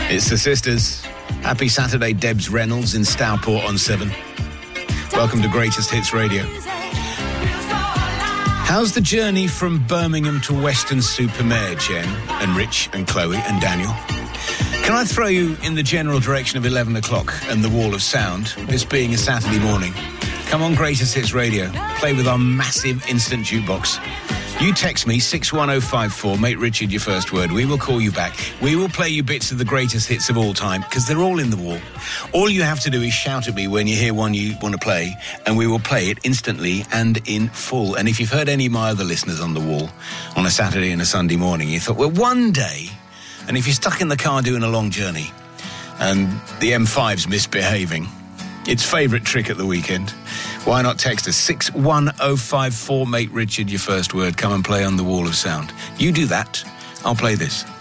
It's the sisters. Happy Saturday, Debs Reynolds in Stourport on 7. Welcome to Greatest Hits Radio. How's the journey from Birmingham to Weston-super-Mare, Jen and Rich and Chloe and Daniel? Can I throw you in the general direction of 11 o'clock and the Wall of Sound, this being a Saturday morning? Come on, Greatest Hits Radio. Play with our massive instant jukebox. You text me 61054, make Richard your first word. We will call you back. We will play you bits of the greatest hits of all time, because they're all in the wall. All you have to do is shout at me when you hear one you want to play, and we will play it instantly and in full. And if you've heard any of my other listeners on the wall on a Saturday and a Sunday morning, you thought, well, one day, and if you're stuck in the car doing a long journey, and the M5's misbehaving, its favourite trick at the weekend, why not text us 61054, make Richard your first word. Come and play on the Wall of Sound. You do that, I'll play this.